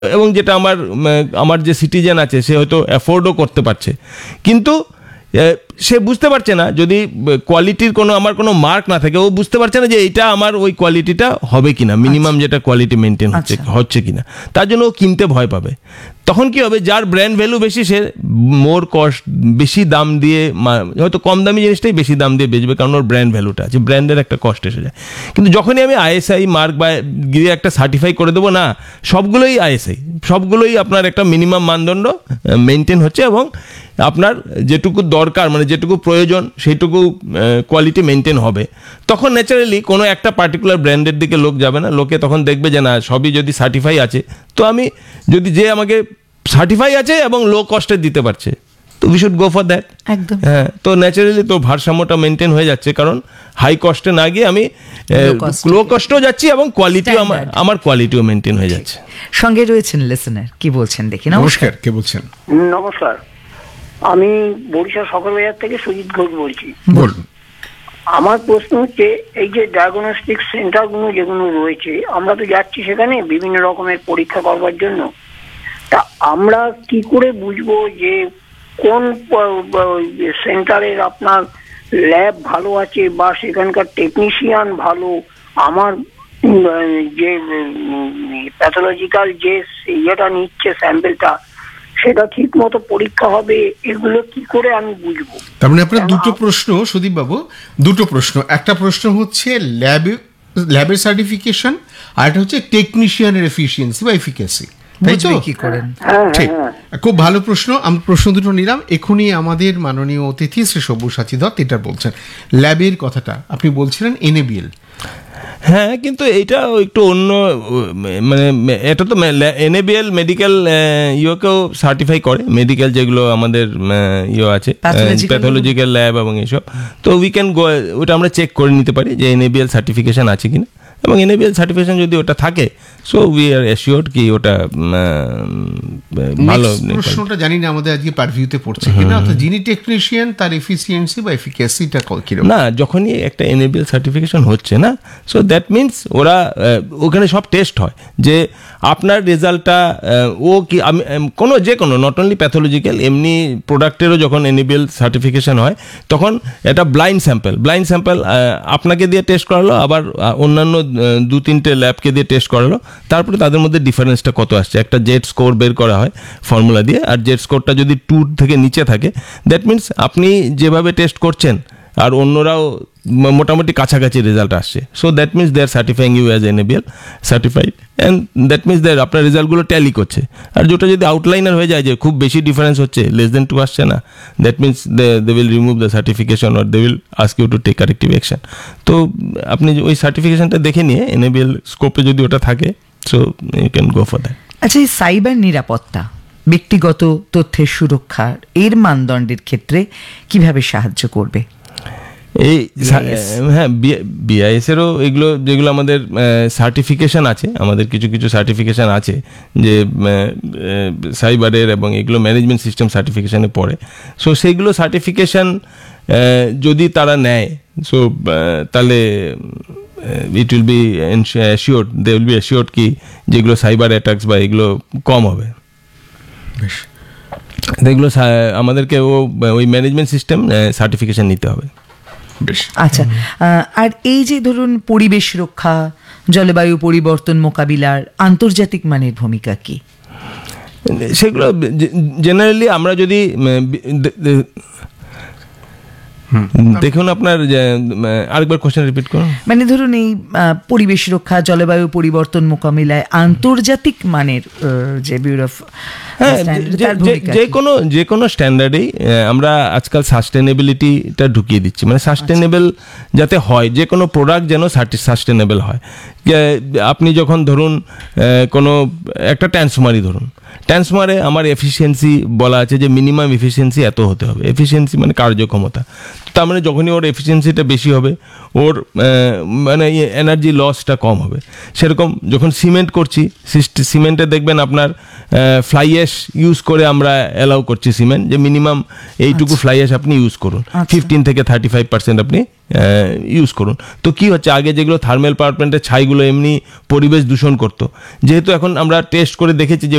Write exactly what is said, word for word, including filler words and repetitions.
এবং যেটা আমার আমার যে সিটিজেন আছে সে হয়তো অ্যাফোর্ডও করতে পারছে, কিন্তু সে বুঝতে পারছে না যদি কোয়ালিটির কোনো আমার কোনো মার্ক না থাকে, ও বুঝতে পারছে না যে এইটা আমার ওই কোয়ালিটিটা হবে কিনা, মিনিমাম যেটা কোয়ালিটি মেনটেন হচ্ছে হচ্ছে কিনা, তার জন্য ও কিনতে ভয় পাবে। তখন কি হবে, যার ব্র্যান্ড ভ্যালু বেশি সে মোর কস্ট, বেশি দাম দিয়ে, হয়তো কম দামি জিনিসটাই বেশি দাম দিয়ে বেচবে, কারণ ওর ব্র্যান্ড ভ্যালুটা আছে, ব্র্যান্ডের একটা কস্ট এসে যায়। কিন্তু যখনই আমি আইএসআই মার্ক বা গিয়ে একটা সার্টিফাই করে দেবো, না সবগুলোই আইএসআই, সবগুলোই আপনার একটা মিনিমাম মানদণ্ড মেনটেন হচ্ছে এবং আপনার যেটুকু দরকার মানে যেটুকু প্রয়োজন সেইটুকু কোয়ালিটি মেনটেন হবে, তখন ন্যাচারালি কোনো একটা পার্টিকুলার ব্র্যান্ডের দিকে লোক যাবে না। লোকে তখন দেখবে যে না সবই যদি সার্টিফাই আছে, তো আমি যদি যে আমাকে সার্টিফাই আছে এবং লো কস্টে দিতে পারছে, তো we should go for that. একদম। হ্যাঁ, তো ন্যাচারালি তো ভারসাম্যটা মেনটেন হয়ে যাচ্ছে, কারণ হাই কস্টে না গিয়ে আমি লো কস্টেও যাচ্ছি এবং কোয়ালিটিও আমার আমার কোয়ালিটিও মেনটেন হয়ে যাচ্ছে। সঙ্গে রয়েছেন লিসেনার, কি বলছেন দেখি। নমস্কার, কে বলছেন? নমস্কার, আমি বরিশাল সকাল বাজার থেকে সুজিত ঘোষ বলছি। বলুন। আমার প্রশ্ন হচ্ছে, এই যে ডায়াগনস্টিক সেন্টারগুলো যেগুলো রয়েছে, আমরা তো যাচ্ছি সেখানে বিভিন্ন রকমের পরীক্ষা করবার জন্য, তা আমরা কি করে বুঝবো যে কোন সেন্টারের আপনার ল্যাব ভালো আছে বা সেখানকার টেকনিশিয়ান ভালো, আমার যে প্যাথোলজিক্যাল যে ইয়েটা নিচ্ছে স্যাম্পেলটা সেটা ঠিক মতো পরীক্ষা হবে, এগুলো কি করে আমি বুঝবো? তার মানে আপনার দুটো প্রশ্ন সুদীপ বাবু, দুটো প্রশ্ন। একটা প্রশ্ন হচ্ছে ল্যাব ল্যাবের সার্টিফিকেশন, আর একটা হচ্ছে টেকনিশিয়ানের এফিসিয়েন্সি বা এফিকাসি, তাই তো? কি করেন? ঠিক, খুব ভালো প্রশ্ন। আমি প্রশ্ন দুটো নিলাম। এখনই আমাদের মাননীয় অতিথি শ্রী সব্যসাচী দত্ত এটা বলছেন, ল্যাবের কথাটা আপনি বলছিলেন এনএবিএল। হ্যাঁ, কিন্তু এইটা একটু অন্য, মানে এটা তো এনএবিএল মেডিকেল ইয়েকেও সার্টিফাই করে, মেডিকেল যেগুলো আমাদের ইয়ে আছে প্যাথোলজিক্যাল ল্যাব এবং এইসব, তো উই ক্যান গো, ওটা আমরা চেক করে নিতে পারি যে এনএবিএল সার্টিফিকেশন আছে কিনা, এবং এনএবিএল সার্টিফিকেশন যদি ওটা থাকে, সো উই আর অ্যাসিওরড কি ওটা ভালো। প্রশ্নটা জানি না আমাদের আজকে পারভিউতে পড়ছে কিনা, অর্থাৎ যিনি টেকনিশিয়ান তার এফিসিয়েন্সি বা এফিকাসিটা কিরকম। না, যখনই একটা এনএবিএল সার্টিফিকেশন হচ্ছে না, সো দ্যাট মিনস ওরা ওখানে সব টেস্ট হয় যে আপনার রেজাল্টটা ও কি, আমি কোনো যে কোনো নট অনলি প্যাথোলজিক্যাল, এমনি প্রোডাক্টেরও যখন এনএবিএল সার্টিফিকেশন হয় তখন এটা ব্লাইন্ড স্যাম্পল, ব্লাইন্ড স্যাম্পল আপনাকে দিয়ে টেস্ট করালো, আবার অন্যান্য দু তিনটে ল্যাবকে দিয়ে টেস্ট করালো, তারপরে তাদের মধ্যে ডিফারেন্সটা কত আসছে একটা জেড স্কোর বের করা হয় ফর্মুলা দিয়ে, আর জেড স্কোরটা যদি টু থেকে নিচে থাকে, দ্যাট মিনস আপনি যেভাবে টেস্ট করছেন আর অন্যরাও মোটামুটি কাছাকাছি রেজাল্ট আসছে, so that means they R certifying you as NABL certified, and that means that আপনার রেজাল্টগুলো ট্যালি করছে। আর যেটা যদি আউটলাইনার হয়ে যায় যে খুব বেশি ডিফারেন্স হচ্ছে, লেস দেন টু আসছে না, that means they they will remove the certification or they will ask you to take corrective action. তো আপনি ওই সার্টিফিকেশনটা দেখে নিয়ে এনএবিএল স্কোপে যদি ওটা থাকে, so you can go for that. আচ্ছা, এই সাইবার নিরাপত্তা, ব্যক্তিগত তথ্যের সুরক্ষা, এর মানদণ্ডের ক্ষেত্রে কিভাবে সাহায্য করবে? এই হ্যাঁ, বিআইএসেরও এগুলো যেগুলো আমাদের সার্টিফিকেশান আছে, আমাদের কিছু কিছু সার্টিফিকেশান আছে যে সাইবারের এবং এগুলো ম্যানেজমেন্ট সিস্টেম সার্টিফিকেশানে পড়ে, সো সেইগুলো সার্টিফিকেশান যদি তারা নেয়, সো তাহলে it will be assured, they will be assured কি যেগুলো সাইবার অ্যাটাকস বা এগুলো কম হবে। এগুলো আমাদেরকে ও ওই ম্যানেজমেন্ট সিস্টেম সার্টিফিকেশান নিতে হবে। আচ্ছা, আর এই যে ধরুন পরিবেশ রক্ষা, জলবায়ু পরিবর্তন মোকাবিলার আন্তর্জাতিক মানের ভূমিকা কি? সেগুলো জেনারেলি আমরা যদি দেখুন, আপনার আরেকবার কোশ্চেন রিপিট করুন। মানে ধরুন এই পরিবেশ রক্ষা, জলবায়ু পরিবর্তন মোকাবিলায় আন্তর্জাতিক মানের যে ব্যুরো অফ, হ্যাঁ, যে কোনো যে কোনো স্ট্যান্ডার্ডেই আমরা আজকাল সাস্টেনেবিলিটিটা ঢুকিয়ে দিচ্ছি, মানে সাস্টেনেবল যাতে হয়, যে কোনো প্রোডাক্ট যেন সাস্টেনেবল হয়। আপনি যখন ধরুন কোনো একটা ট্রান্সফরমারই ধরুন, ট্রান্সফরমারে আমার এফিসিয়েন্সি বলা আছে যে মিনিমাম এফিসিয়েন্সি এত হতে হবে, এফিসিয়েন্সি মানে কার্যক্ষমতা। তার মানে যখনই ওর এফিসিয়েন্সিটা বেশি হবে ওর মানে এনার্জি লসটা কম হবে। সেরকম যখন সিমেন্ট করছি, সিমেন্টে দেখবেন আপনার ফ্লাই অ্যাশ ইউজ করে আমরা অ্যালাউ করছি সিমেন্ট, যে মিনিমাম এইটুকু ফ্লাই অ্যাশ আপনি ইউজ করুন, ফিফটিন থেকে থার্টি ফাইভ পার্সেন্ট আপনি ইউজ করুন। তো কি হচ্ছে, আগে যেগুলো থার্মাল পাওয়ার প্ল্যান্টের ছাইগুলো এমনি পরিবেশ দূষণ করতো, যেহেতু এখন আমরা টেস্ট করে দেখেছি যে